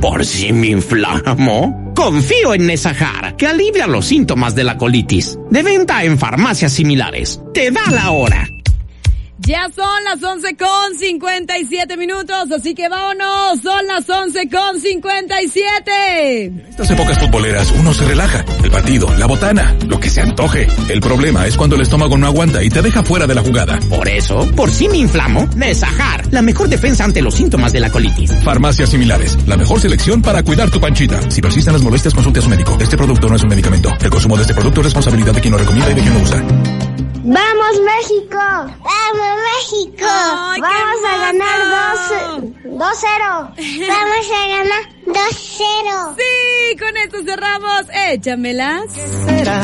¿Por si me inflamo? Confío en Nesajar, que alivia los síntomas de la colitis. De venta en farmacias similares. Te da la hora. Ya son las 11:57, así que vámonos, son las 11:57. En estas épocas futboleras uno se relaja, el partido, la botana, lo que se antoje. El problema es cuando el estómago no aguanta y te deja fuera de la jugada. Por eso, por si me inflamo, Nesajar, la mejor defensa ante los síntomas de la colitis. Farmacias similares, la mejor selección para cuidar tu panchita. Si persisten las molestias, consulte a su médico. Este producto no es un medicamento. El consumo de este producto es responsabilidad de quien lo recomienda y de quien lo usa. ¡Vamos, México! ¡Vamos, México! ¡Ay, vamos a ganar 2-0. Vamos a ganar 2-0. Sí, con esto cerramos. Échamelas. ¿Qué será?